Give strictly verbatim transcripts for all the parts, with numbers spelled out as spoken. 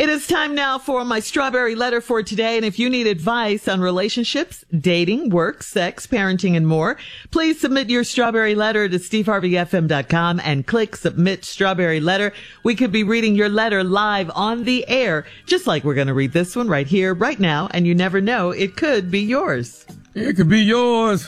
It is time now for my strawberry letter for today. And if you need advice on relationships, dating, work, sex, parenting, and more, please submit your strawberry letter to steve harvey f m dot com and click submit strawberry letter. We could be reading your letter live on the air, just like we're going to read this one right here, right now. And you never know, it could be yours. It could be yours.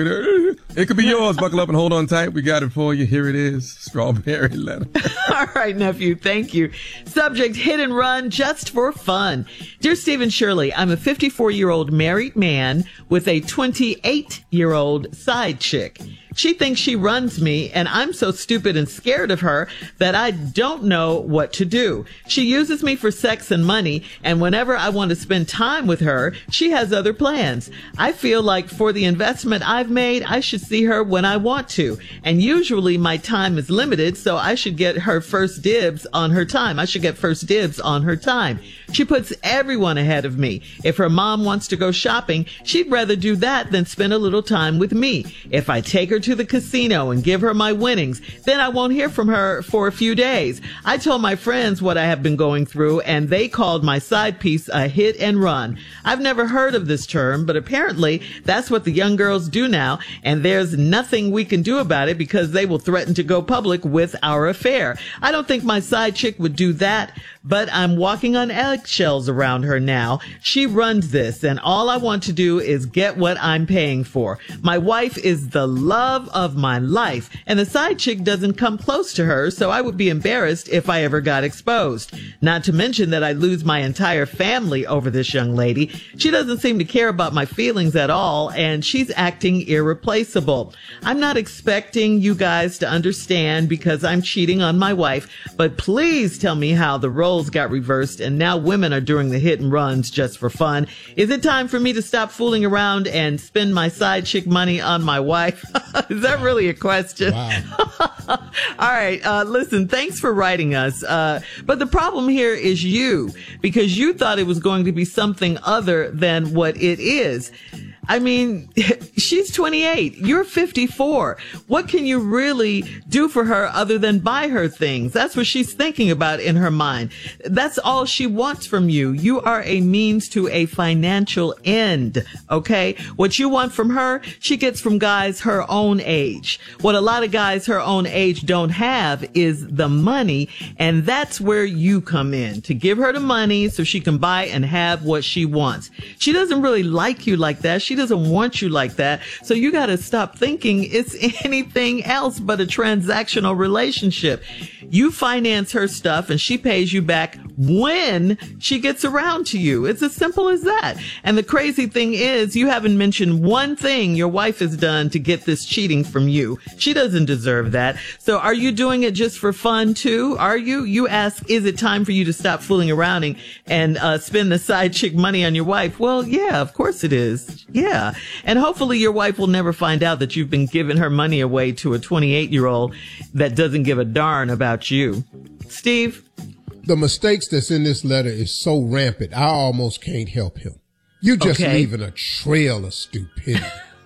It could be yours. Buckle up and hold on tight. We got it for you. Here it is. Strawberry letter. All right, nephew. Thank you. Subject, hit and run just for fun. Dear Stephen Shirley, I'm a fifty-four-year-old married man with a twenty-eight-year-old side chick. She thinks she runs me, and I'm so stupid and scared of her that I don't know what to do. She uses me for sex and money, and whenever I want to spend time with her, she has other plans. I feel like for the investment I've made, I should see her when I want to. And usually my time is limited, so I should get her first dibs on her time. I should get first dibs on her time. She puts everyone ahead of me. If her mom wants to go shopping, she'd rather do that than spend a little time with me. If I take her to the casino and give her my winnings, then I won't hear from her for a few days. I told my friends what I have been going through, and they called my side piece a hit and run. I've never heard of this term, but apparently that's what the young girls do now, and there's nothing we can do about it because they will threaten to go public with our affair. I don't think my side chick would do that, but I'm walking on eggshells around her now. She runs this, and all I want to do is get what I'm paying for. My wife is the love of my life, and the side chick doesn't come close to her, so I would be embarrassed if I ever got exposed. Not to mention that I lose my entire family over this young lady. She doesn't seem to care about my feelings at all, and she's acting irreplaceable. I'm not expecting you guys to understand because I'm cheating on my wife, but please tell me how the roles got reversed and now women are doing the hit and runs just for fun. Is it time for me to stop fooling around and spend my side chick money on my wife? Is that really a question? Wow. All right. Uh, listen, thanks for writing us. Uh, but the problem here is you, because you thought it was going to be something other than what it is. I mean, she's twenty-eight. You're fifty-four. What can you really do for her other than buy her things? That's what she's thinking about in her mind. That's all she wants from you. You are a means to a financial end. Okay? What you want from her, she gets from guys her own age. What a lot of guys her own age don't have is the money. And that's where you come in, to give her the money so she can buy and have what she wants. She doesn't really like you like that. She doesn't want you like that. So you got to stop thinking it's anything else but a transactional relationship. You finance her stuff and she pays you back when she gets around to you. It's as simple as that. And the crazy thing is you haven't mentioned one thing your wife has done to get this cheating from you. She doesn't deserve that. So are you doing it just for fun too? Are you? You ask, is it time for you to stop fooling around and, and uh, spend the side chick money on your wife? Well, yeah, of course it is. Yeah. And hopefully your wife will never find out that you've been giving her money away to a twenty-eight-year-old that doesn't give a darn about you. Steve? The mistakes that's in this letter is so rampant, I almost can't help him. You're just Okay. leaving a trail of stupidity.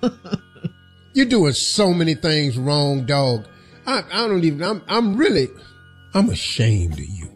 You're doing so many things wrong, dog. I, I don't even, I'm, I'm really, I'm ashamed of you.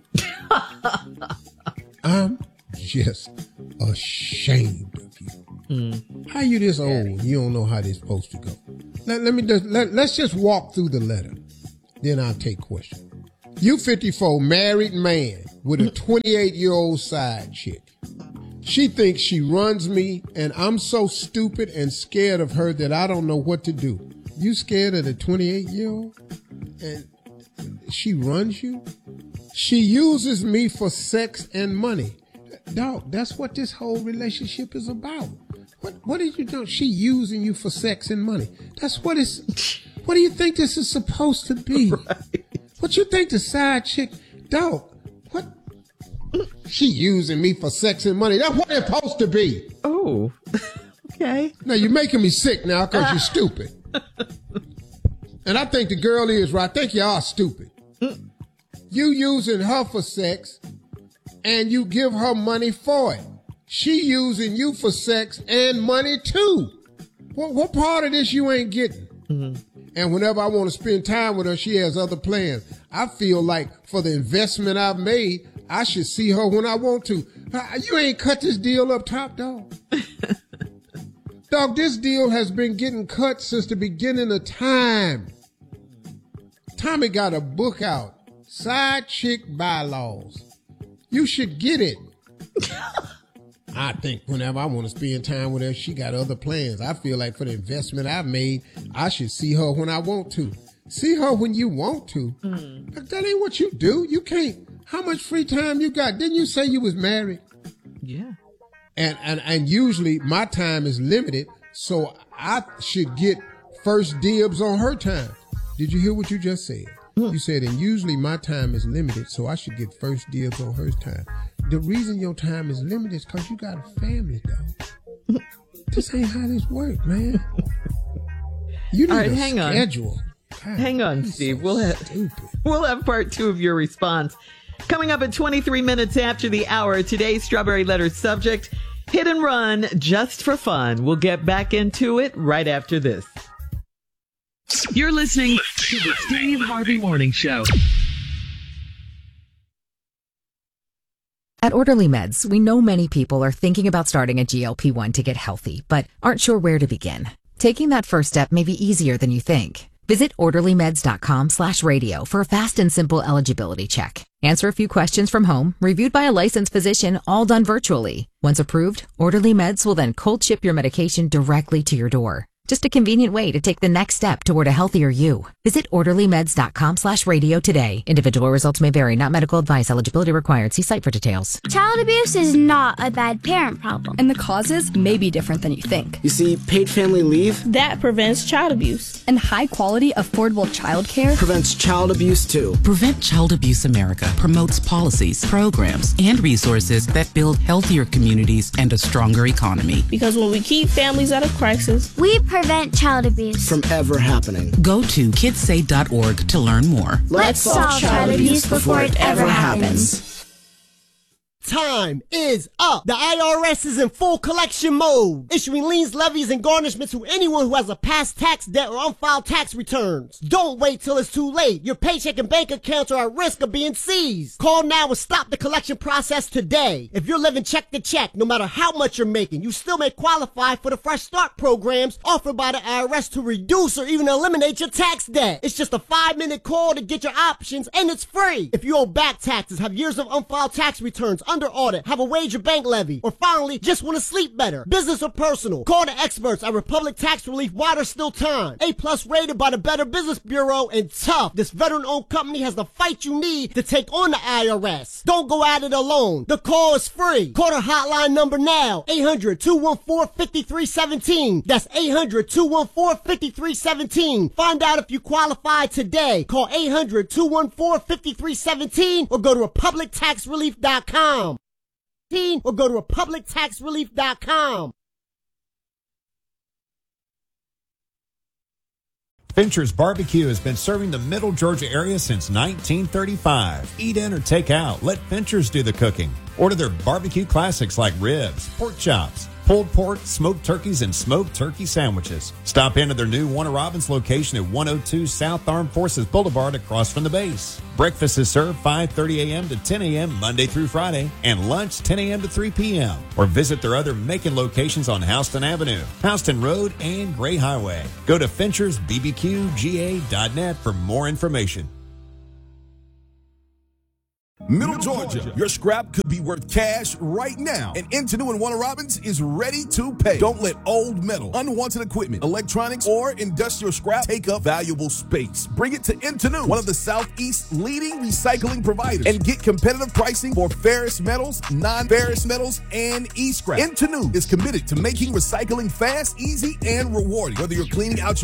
I'm just ashamed of you. Mm. How you this old? You don't know how this supposed to go. Let, let me just, let, let's just walk through the letter. Then I'll take questions. You fifty-four, married man with a twenty-eight-year-old side chick. She thinks she runs me, and I'm so stupid and scared of her that I don't know what to do. You scared of the twenty-eight-year-old? And she runs you? She uses me for sex and money. Dog, that's what this whole relationship is about. What what did you do? She using you for sex and money. That's what it's, what do you think this is supposed to be? Right. What you think the side chick, dog, what? She using me for sex and money. That's what it's supposed to be. Oh, okay. Now you're making me sick now because you're stupid. And I think the girl is right. I think you are stupid. Mm. You using her for sex and you give her money for it. She using you for sex and money too. What, what part of this you ain't getting? Mm-hmm. And whenever I want to spend time with her, she has other plans. I feel like for the investment I've made, I should see her when I want to. You ain't cut this deal up top, dog. Dog, this deal has been getting cut since the beginning of time. Tommy got a book out, Side Chick Bylaws. You should get it. I think whenever I want to spend time with her, she got other plans. I feel like for the investment I've made, I should see her when I want to. See her when you want to. Mm. That ain't what you do. You can't. How much free time you got? Didn't you say you was married? Yeah. And and and usually my time is limited, so I should get first dibs on her time. Did you hear what you just said? Mm. You said, and usually my time is limited, so I should get first dibs on her time. The reason your time is limited is because you got a family, dog. This ain't how this works, man. You need All right, a hang schedule. On. God, hang on, Steve. So we'll have stupid. we'll have part two of your response. Coming up at twenty-three minutes after the hour, today's Strawberry Letter subject, hit and run just for fun. We'll get back into it right after this. You're listening to the Steve Harvey Morning Show. At Orderly Meds, we know many people are thinking about starting a G L P one to get healthy, but aren't sure where to begin. Taking that first step may be easier than you think. Visit orderlymeds.com slash radio for a fast and simple eligibility check. Answer a few questions from home, reviewed by a licensed physician, all done virtually. Once approved, Orderly Meds will then cold ship your medication directly to your door. Just a convenient way to take the next step toward a healthier you. Visit orderlymeds.com slash radio today. Individual results may vary, not medical advice. Eligibility required. See site for details. Child abuse is not a bad parent problem. And the causes may be different than you think. You see, paid family leave that prevents child abuse. And high quality, affordable child care prevents child abuse too. Prevent Child Abuse America promotes policies, programs, and resources that build healthier communities and a stronger economy. Because when we keep families out of crisis, we prevent child abuse from ever happening. Go to kids say dot org to learn more. Let's, Let's solve child abuse before it ever happens. Time is up. The I R S is in full collection mode, issuing liens, levies, and garnishments to anyone who has a past tax debt or unfiled tax returns. Don't wait till it's too late. Your paycheck and bank accounts are at risk of being seized. Call now and stop the collection process today. If you're living check to check, no matter how much you're making, you still may qualify for the Fresh Start programs offered by the I R S to reduce or even eliminate your tax debt. It's just a five-minute call to get your options, and it's free. If you owe back taxes, have years of unfiled tax returns, under audit, have a wage or bank levy, or finally just want to sleep better, business or personal, call the experts at Republic Tax Relief while there's still time. A plus rated by the Better Business Bureau, and tough. This veteran-owned company has the fight you need to take on the I R S. Don't go at it alone. The call is free. Call the hotline number now, eight hundred, two one four, five three one seven. That's eight hundred, two one four, five three one seven. Find out if you qualify today. Call eight hundred, two one four, five three one seven or go to republic tax relief dot com. Or go to republic tax relief dot com. Fincher's Barbecue has been serving the Middle Georgia area since nineteen thirty-five. Eat in or take out. Let Fincher's do the cooking. Order their barbecue classics like ribs, pork chops, pulled pork, smoked turkeys, and smoked turkey sandwiches. Stop into their new Warner Robins location at one oh two South Armed Forces Boulevard across from the base. Breakfast is served five thirty a.m. to ten a.m. Monday through Friday, and lunch ten a.m. to three p.m. Or visit their other Macon locations on Houston Avenue, Houston Road, and Gray Highway. Go to Finchers B B Q G A dot net for more information. Middle Georgia, your scrap could be worth cash right now, and Intenu and Warner Robins is ready to pay. Don't let old metal, unwanted equipment, electronics, or industrial scrap take up valuable space. Bring it to Intenu, one of the Southeast's leading recycling providers, and get competitive pricing for ferrous metals, non-ferrous metals, and e-scrap. Intenu is committed to making recycling fast, easy, and rewarding. Whether you're cleaning out your